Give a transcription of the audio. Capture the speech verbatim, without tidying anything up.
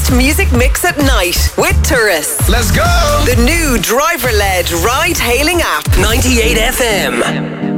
best music mix at night with tourists. Let's go! The new driver-led ride-hailing app. ninety-eight F M.